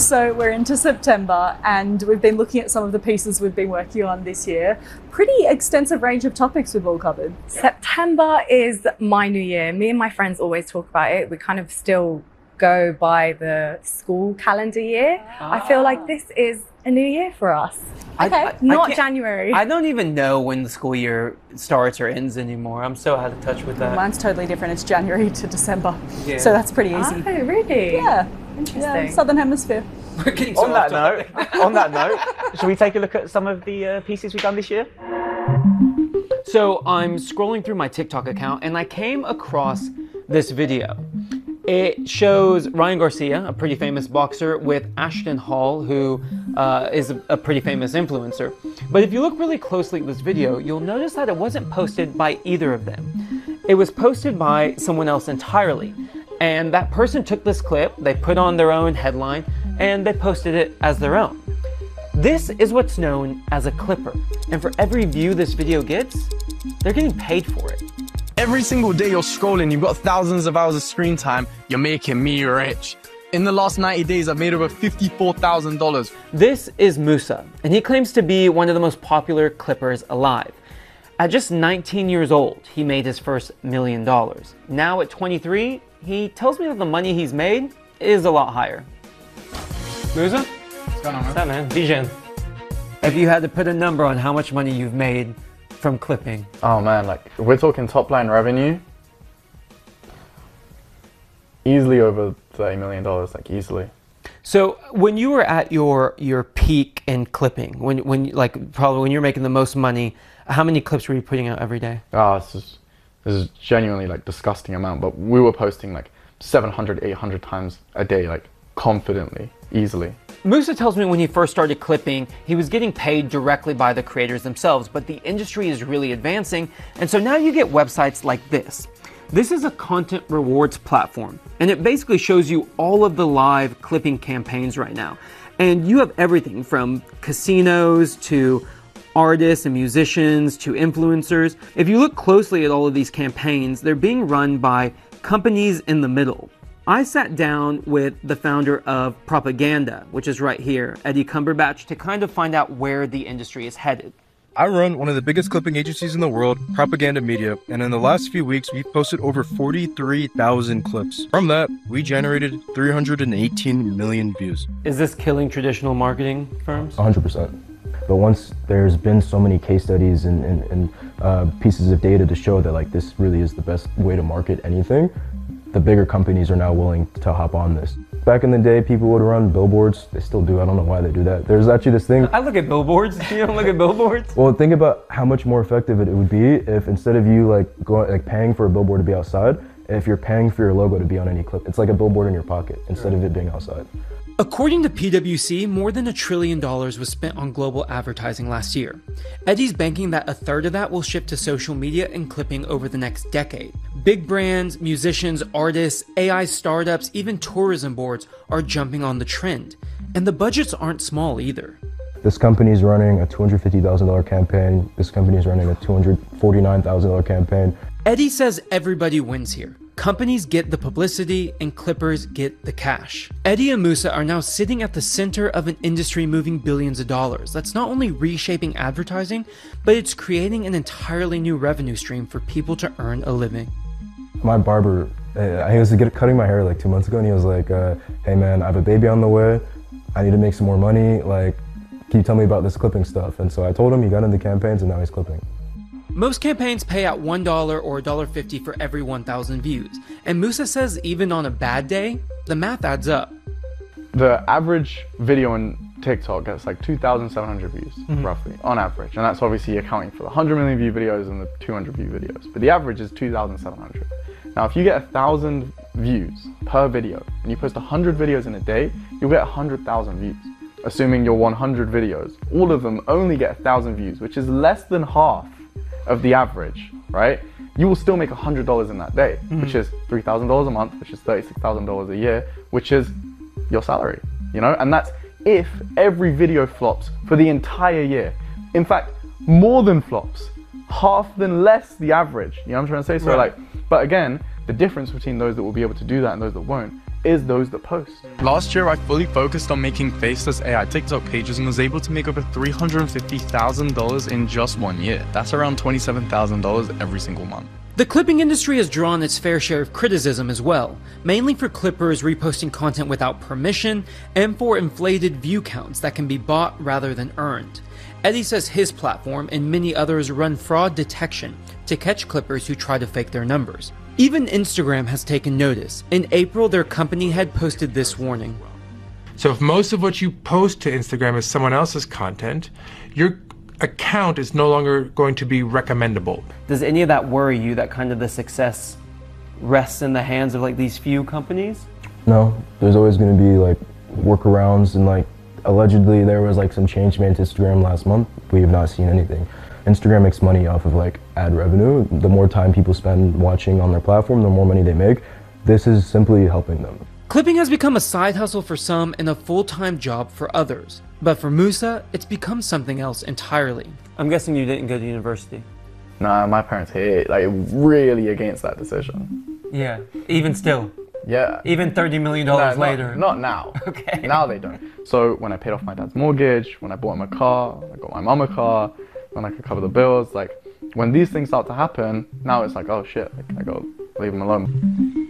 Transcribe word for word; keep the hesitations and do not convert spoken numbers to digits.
So we're into September and we've been looking at some of the pieces we've been working on this year. Pretty extensive range of topics we've all covered. September is my new year. Me and my friends always talk about it. We kind of still go by the school calendar year. Ah. I feel like this is a new year for us. Okay. I, I, Not I January. I don't even know when the school year starts or ends anymore. I'm so out of touch with that. Well, mine's totally different. It's January to December. Yeah. So that's pretty easy. Oh, really? Yeah. Interesting. Yeah, Southern Hemisphere. We're getting so on that off note, on that note, shall we take a look at some of the uh, pieces we've done this year? So I'm scrolling through my TikTok account and I came across this video. It shows Ryan Garcia, a pretty famous boxer, with Ashton Hall, who uh, is a, a pretty famous influencer. But if you look really closely at this video, you'll notice that it wasn't posted by either of them. It was posted by someone else entirely. And that person took this clip, they put on their own headline, and they posted it as their own. This is what's known as a clipper. And for every view this video gets, they're getting paid for it. Every single day you're scrolling, you've got thousands of hours of screen time, you're making me rich. In the last ninety days, I've made over fifty-four thousand dollars. This is Musa, and he claims to be one of the most popular clippers alive. At just nineteen years old, he made his first million dollars. Now at twenty-three, he tells me that the money he's made is a lot higher. Musa? What's going on, man? What's up, man? Bijan. If you had to put a number on how much money you've made from clipping. Oh man, like if we're talking top line revenue, easily over thirty million dollars, like easily. So when you were at your your peak in clipping, when when like probably when you're making the most money, how many clips were you putting out every day? Oh, this is this is genuinely like disgusting amount, but we were posting like seven hundred, eight hundred times a day, like confidently, easily. Musa tells me when he first started clipping, he was getting paid directly by the creators themselves, but the industry is really advancing, and so now you get websites like this. This is a content rewards platform, and it basically shows you all of the live clipping campaigns right now. And you have everything from casinos to artists and musicians to influencers. If you look closely at all of these campaigns, they're being run by companies in the middle. I sat down with the founder of Propaganda, which is right here, Eddie Cumberbatch, to kind of find out where the industry is headed. I run one of the biggest clipping agencies in the world, Propaganda Media, and in the last few weeks, we've posted over forty-three thousand clips. From that, we generated three hundred eighteen million views. Is this killing traditional marketing firms? one hundred percent. But once there's been so many case studies and, and, and uh, pieces of data to show that like this really is the best way to market anything, the bigger companies are now willing to hop on this. Back in the day, people would run billboards. They still do. I don't know why they do that. There's actually this thing. I look at billboards. You don't look at billboards? Well, think about how much more effective it would be if instead of you like going like paying for a billboard to be outside, if you're paying for your logo to be on any clip. It's like a billboard in your pocket instead of it being outside. According to P W C, more than a trillion dollars was spent on global advertising last year. Eddie's banking that a third of that will shift to social media and clipping over the next decade. Big brands, musicians, artists, A I startups, even tourism boards are jumping on the trend. And the budgets aren't small either. This company is running a two hundred fifty thousand dollar campaign. This company is running a two hundred forty-nine thousand dollar campaign. Eddie says everybody wins here. Companies get the publicity and clippers get the cash. Eddie and Musa are now sitting at the center of an industry moving billions of dollars. That's not only reshaping advertising, but it's creating an entirely new revenue stream for people to earn a living. My barber, uh, he was get, cutting my hair like two months ago and he was like, uh, hey man, I have a baby on the way. I need to make some more money. Like, can you tell me about this clipping stuff? And so I told him, he got into campaigns and now he's clipping. Most campaigns pay out one dollar or one dollar fifty for every one thousand views. And Musa says even on a bad day, the math adds up. The average video on TikTok gets like two thousand seven hundred views, mm-hmm. roughly, on average. And that's obviously accounting for the one hundred million view videos and the two hundred view videos. But the average is two thousand seven hundred. Now, if you get one thousand views per video, and you post one hundred videos in a day, you'll get one hundred thousand views. Assuming your one hundred videos, all of them only get one thousand views, which is less than half of the average, right? You will still make one hundred dollars in that day, mm-hmm. which is three thousand dollars a month, which is thirty-six thousand dollars a year, which is your salary, you know? And that's if every video flops for the entire year. In fact, more than flops, half than less the average, you know what I'm trying to say? So right. like, but again, the difference between those that will be able to do that and those that won't is those that post. Last year, I fully focused on making faceless A I TikTok pages and was able to make over three hundred fifty thousand dollars in just one year. That's around twenty-seven thousand dollars every single month. The clipping industry has drawn its fair share of criticism as well, mainly for clippers reposting content without permission and for inflated view counts that can be bought rather than earned. Eddie says his platform and many others run fraud detection to catch clippers who try to fake their numbers. Even Instagram has taken notice. In April, their company had posted this warning. So if most of what you post to Instagram is someone else's content, your account is no longer going to be recommendable. Does any of that worry you, that kind of the success rests in the hands of like these few companies? No, there's always going to be like workarounds, and like allegedly there was like some change made to Instagram last month. We have not seen anything. Instagram makes money off of like ad revenue. The more time people spend watching on their platform, the more money they make. This is simply helping them. Clipping has become a side hustle for some and a full-time job for others. But for Musa, it's become something else entirely. I'm guessing you didn't go to university. Nah, my parents hate, like, really against that decision. Yeah, even still. Yeah. Even thirty million dollars no, later. Not, not now. Okay. Now they don't. So when I paid off my dad's mortgage, when I bought him a car, I got my mum a car, when I could cover the bills, like, when these things start to happen, now it's like, oh shit, like, I gotta leave them alone.